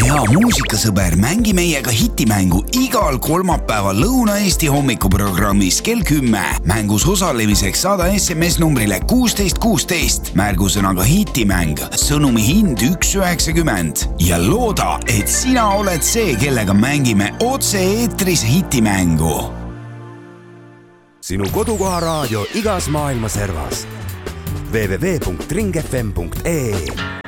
hea muusikasõber, mängi meiega hitimängu igal kolmapäeval Lõuna-Eesti hommikuprogrammis kell 10. Mängus osalemiseks saada SMS numbrile 1616 märgusõnaga hitimäng, sõnumi hind 1,90 ja looda, et sina oled see, kellega mängime otse eetris hitimängu. Sinu kodukoha raadio igas maailma servas. www.ringfm.ee